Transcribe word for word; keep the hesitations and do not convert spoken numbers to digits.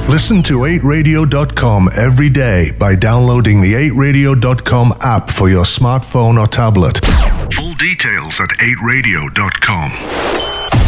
Listen to eight radio dot com every day by downloading the eight radio dot com app for your smartphone or tablet. Full details at eight radio dot com.